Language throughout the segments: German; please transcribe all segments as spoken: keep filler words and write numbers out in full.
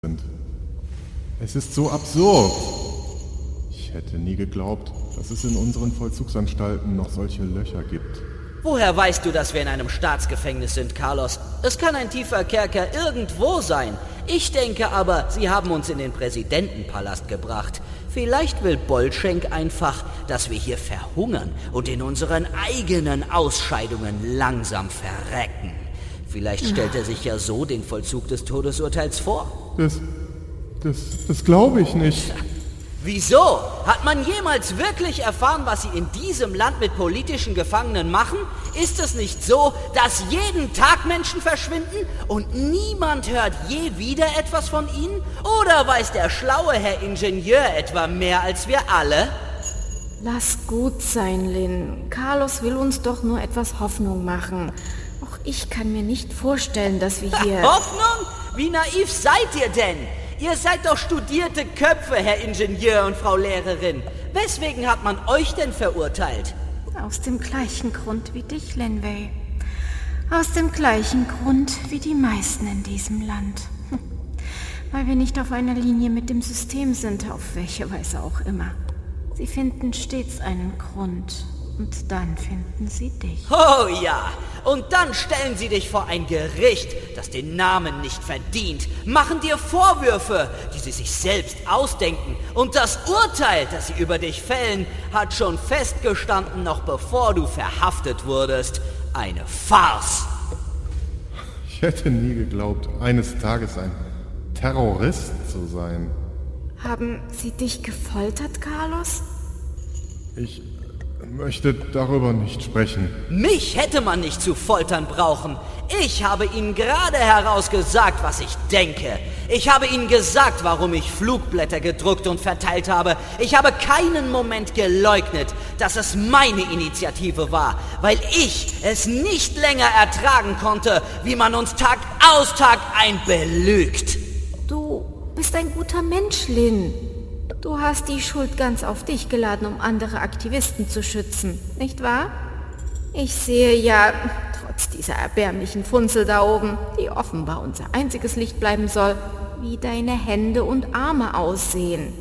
sind. Es ist so absurd. Ich hätte nie geglaubt, dass es in unseren Vollzugsanstalten noch solche Löcher gibt. Woher weißt du, dass wir in einem Staatsgefängnis sind, Carlos? Es kann ein tiefer Kerker irgendwo sein. Ich denke aber, sie haben uns in den Präsidentenpalast gebracht. Vielleicht will Bolschenk einfach, dass wir hier verhungern und in unseren eigenen Ausscheidungen langsam verrecken. Vielleicht stellt er sich ja so den Vollzug des Todesurteils vor. Das, das, das glaube ich nicht. Wieso? Hat man jemals wirklich erfahren, was sie in diesem Land mit politischen Gefangenen machen? Ist es nicht so, dass jeden Tag Menschen verschwinden und niemand hört je wieder etwas von ihnen? Oder weiß der schlaue Herr Ingenieur etwa mehr als wir alle? Lass gut sein, Lynn. Carlos will uns doch nur etwas Hoffnung machen. Auch ich kann mir nicht vorstellen, dass wir hier... Hoffnung? Wie naiv seid ihr denn? Ihr seid doch studierte Köpfe, Herr Ingenieur und Frau Lehrerin. Weswegen hat man euch denn verurteilt? Aus dem gleichen Grund wie dich, Linway. Aus dem gleichen Grund wie die meisten in diesem Land. Hm. Weil wir nicht auf einer Linie mit dem System sind, auf welche Weise auch immer. Sie finden stets einen Grund. Und dann finden sie dich. Oh ja, und dann stellen sie dich vor ein Gericht, das den Namen nicht verdient, machen dir Vorwürfe, die sie sich selbst ausdenken. Und das Urteil, das sie über dich fällen, hat schon festgestanden, noch bevor du verhaftet wurdest. Eine Farce. Ich hätte nie geglaubt, eines Tages ein Terrorist zu sein. Haben sie dich gefoltert, Carlos? Ich möchte darüber nicht sprechen. Mich hätte man nicht zu foltern brauchen. Ich habe Ihnen gerade heraus gesagt, was ich denke. Ich habe Ihnen gesagt, warum ich Flugblätter gedruckt und verteilt habe. Ich habe keinen Moment geleugnet, dass es meine Initiative war, weil ich es nicht länger ertragen konnte, wie man uns Tag aus Tag ein belügt. Du bist ein guter Mensch, Lynn. Du hast die Schuld ganz auf dich geladen, um andere Aktivisten zu schützen, nicht wahr? Ich sehe ja, trotz dieser erbärmlichen Funzel da oben, die offenbar unser einziges Licht bleiben soll, wie deine Hände und Arme aussehen.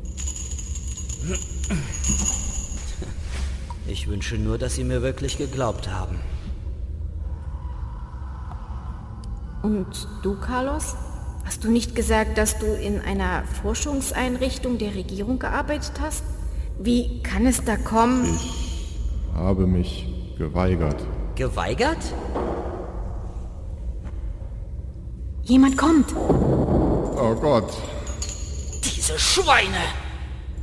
Ich wünsche nur, dass Sie mir wirklich geglaubt haben. Und du, Carlos? Hast du nicht gesagt, dass du in einer Forschungseinrichtung der Regierung gearbeitet hast? Wie kann es da kommen? Ich habe mich geweigert. Geweigert? Jemand kommt. Oh Gott. Diese Schweine!